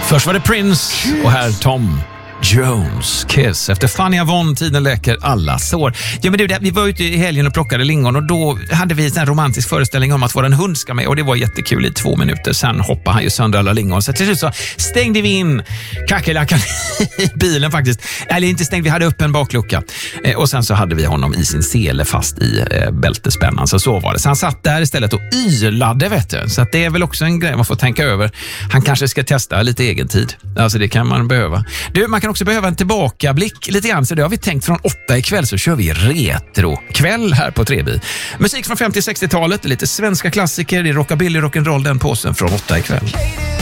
Först var det Prince och här Tom Jones, Kiss. Efter Fanny Avon, tiden läker alla sår. Ja, men vi var ute i helgen och plockade lingon och då hade vi en romantisk föreställning om att våran hund ska med och det var jättekul i 2 minuter. Sen hoppade han ju sönder alla lingon. Så till slut så stängde vi in kackerlackan i bilen faktiskt. Eller inte stängde, vi hade upp en baklucka. Och sen så hade vi honom i sin sele fast i bältespännan. Så var det. Så han satt där istället och ylade, vet du. Så att det är väl också en grej man får tänka över. Han kanske ska testa lite egen tid. Alltså det kan man behöva. Du, man kan också behöva en tillbakablick lite grann, så det har vi tänkt från 8 ikväll så kör vi retro-kväll här på Treby. Musik från 50-60-talet, lite svenska klassiker, det är rockabilly, rock'n'roll, den påsen från 8 ikväll.